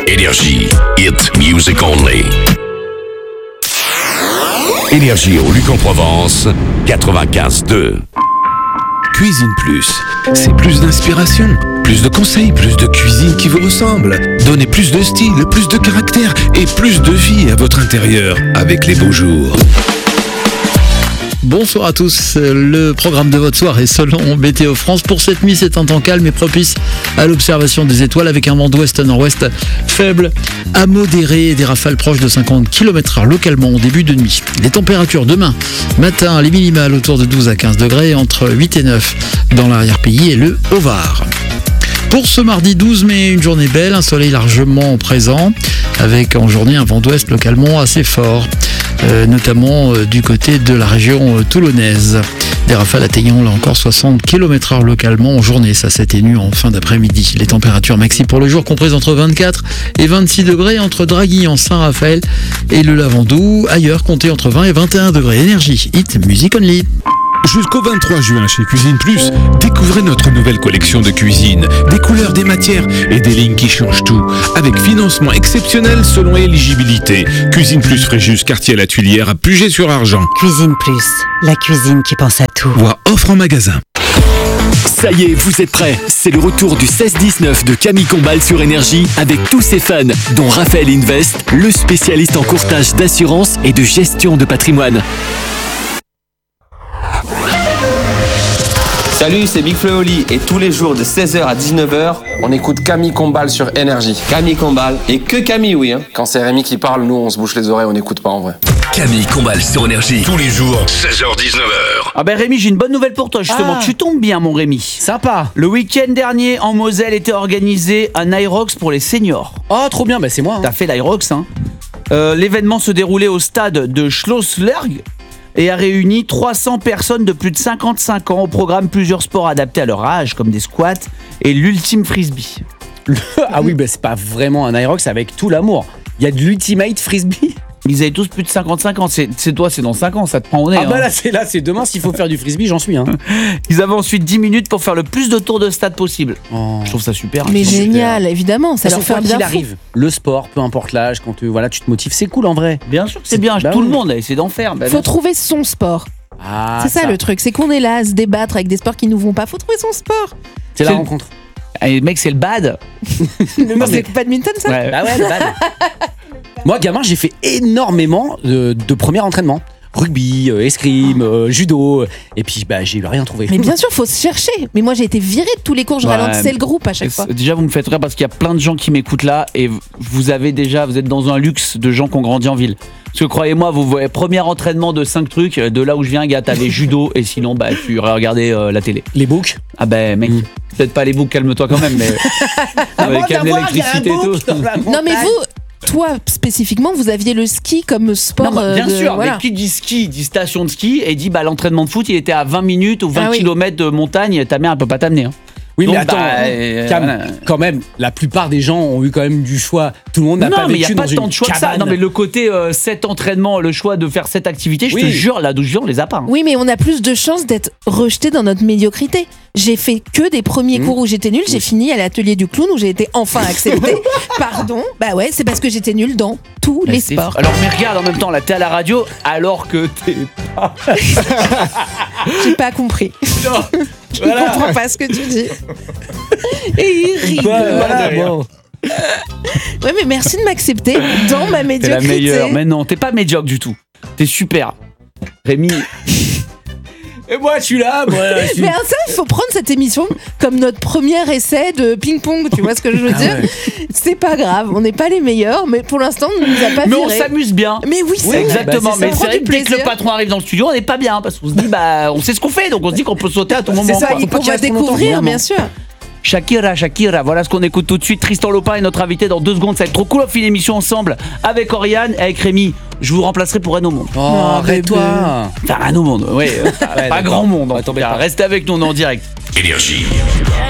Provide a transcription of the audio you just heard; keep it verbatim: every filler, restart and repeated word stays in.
Énergie, hit music only. Énergie au Luc en Provence, quatre-vingt-quinze deux. Cuisine Plus, c'est plus d'inspiration, plus de conseils, plus de cuisine qui vous ressemble. Donnez plus de style, plus de caractère et plus de vie à votre intérieur avec les beaux jours. Bonsoir à tous, le programme de votre soirée selon Météo France. Pour cette nuit, c'est un temps calme et propice à l'observation des étoiles avec un vent d'ouest nord-ouest faible à modéré et des rafales proches de cinquante kilomètres heure localement au début de nuit. Les températures demain matin, les minimales autour de douze à quinze degrés, entre huit et neuf dans l'arrière-pays et le Haut-Var. Pour ce mardi douze mai, une journée belle, un soleil largement présent avec en journée un vent d'ouest localement assez fort. Euh, notamment euh, du côté de la région euh, toulonnaise. Des rafales atteignant là encore soixante kilomètres heure localement en journée, ça s'atténue en fin d'après-midi. Les températures maxi pour le jour comprises entre vingt-quatre et vingt-six degrés entre Draguignan, Saint-Raphaël et le Lavandou. Ailleurs, comptez entre vingt et vingt et un degrés. Énergie, hit, music only. Jusqu'au vingt-trois juin chez Cuisine Plus, découvrez notre nouvelle collection de cuisine, des couleurs, des matières et des lignes qui changent tout, avec financement exceptionnel selon éligibilité. Cuisine Plus Fréjus, quartier La Tuilière à Puget-sur-Argent. Cuisine Plus, la cuisine qui pense à tout. Voir offre en magasin. Ça y est, vous êtes prêts. C'est le retour du seize dix-neuf de Camille Combal sur Énergie avec tous ses fans, dont Raphaël Invest, le spécialiste en courtage d'assurance et de gestion de patrimoine. Salut, c'est Big Flo et Oli et tous les jours de seize heures à dix-neuf heures, on écoute Camille Combal sur Énergie. Camille Combal, et que Camille, oui. Hein. Quand c'est Rémi qui parle, nous on se bouche les oreilles, on n'écoute pas en vrai. Camille Combal sur Énergie, tous les jours, seize heures dix-neuf heures. Ah ben Rémi, j'ai une bonne nouvelle pour toi justement, Ah. tu tombes bien mon Rémi. Sympa. Le week-end dernier en Moselle était organisé un Irox pour les seniors. Oh, trop bien, bah c'est moi. Hein. T'as fait l'Irox, hein. Euh, l'événement se déroulait au stade de Schlosslerg et a réuni trois cents personnes de plus de cinquante-cinq ans. Au programme, plusieurs sports adaptés à leur âge, comme des squats et l'ultime frisbee. Ah oui, bah c'est pas vraiment un Irox avec tout l'amour. Il y a de l'ultimate frisbee. Ils avaient tous plus de cinquante-cinq ans. C'est, c'est toi, c'est dans cinq ans, ça te prend au nez. Ah bah hein. là c'est là, c'est demain. S'il faut faire du frisbee, j'en suis. Hein. Ils avaient ensuite dix minutes pour faire le plus de tours de stade possible. Oh. Je trouve ça super. Mais Super. génial, évidemment, ça Ça leur fait un qu'il bien fou. arrive. Le sport, peu importe l'âge, quand tu, voilà, tu te motives, c'est cool en vrai. Bien sûr que c'est bien. Bah Tout oui. le monde a essayé d'en faire. Bah, Faut bien sûr. trouver son sport. Ah, c'est ça, le truc, c'est qu'on est là à se débattre avec des sports qui nous vont pas. Faut trouver son sport. C'est la C'est- rencontre. Et mec, c'est le bad. Le mais- c'est badminton, ça. Ouais. Bah ouais, le bad. Moi, gamin, j'ai fait énormément de, de premiers entraînements. Rugby, euh, escrime, euh, judo. Et puis, bah, j'ai rien trouvé. Mais bien sûr, faut se chercher. Mais moi, j'ai été virée de tous les cours. Je Ouais. ralentissais le groupe à chaque fois. Déjà, vous me faites rire parce qu'il y a plein de gens qui m'écoutent là et vous avez déjà, vous êtes dans un luxe de gens qui ont grandi en ville. Parce que croyez-moi, vous voyez, premier entraînement de cinq trucs, de là où je viens, gars, t'avais judo et sinon, bah, tu regardais euh, la télé. Les books. Ah ben, mec, Mm. peut-être pas les boucs, calme-toi quand même, mais avec l'électricité et tout. Non, mais vous, toi spécifiquement, vous aviez le ski comme sport. Non, bah, bien euh, de- sûr, voilà. mais qui dit ski, dit station de ski et dit bah l'entraînement de foot, il était à vingt minutes ou vingt Ah oui. kilomètres de montagne, ta mère elle peut pas t'amener. Hein. Oui, mais Donc, attends, bah, euh, Cam, voilà. quand même, la plupart des gens ont eu quand même du choix. Tout le monde n'a Non, pas mais il n'y vécu a pas dans tant une de choix que ça. cabane. Non, mais le côté euh, sept entraînements, le choix de faire cette activité, je Oui. te jure, là d'où je viens, on les a pas. hein. Oui, mais on a plus de chances d'être rejeté dans notre médiocrité. J'ai fait que des premiers Mmh. cours où j'étais nulle. J'ai fini à l'atelier du clown où j'ai été enfin acceptée. Pardon. Bah ouais, c'est parce que j'étais nulle dans tous Mais les c'est sports. fou. Alors, mais regarde en même temps, là, t'es à la radio alors que t'es. J'ai pas compris. Je ne comprends pas ce que tu dis. Et il rit. Voilà, bon. Ouais, mais merci de m'accepter dans ma T'es la médiocrité. meilleure. Mais non, t'es pas médiocre du tout. T'es super. Rémi. Et moi, je suis là. Moi, je suis... Mais ça, il faut prendre cette émission comme notre premier essai de ping-pong, tu vois ce que je veux Ah dire ouais. C'est pas grave, on n'est pas les meilleurs, mais pour l'instant, on nous a pas Mais on virés. s'amuse bien. Mais oui, c'est Oui, vrai. exactement. bah, c'est mais ça. c'est On vrai prend que du dès que le plaisir. patron arrive dans le studio, on n'est pas bien parce qu'on se dit, bah, on sait ce qu'on fait, donc on se dit qu'on peut sauter à tout moment. C'est ça, quoi. il- pas qu'on qu'il va reste trop longtemps, découvrir, évidemment. bien sûr. Shakira, Shakira, voilà ce qu'on écoute tout de suite. Tristan Lopin est notre invité dans deux secondes. Ça va être trop cool. On fait une émission ensemble avec Oriane et avec Rémi. Je vous remplacerai pour Renaud Monde. Oh, arrête-toi. arrête-toi. Enfin, Renaud Monde, oui. euh, pas Ouais, pas d'accord. grand monde. en Ouais, tout t'embête cas. pas. Restez avec nous, on est en direct. Énergie.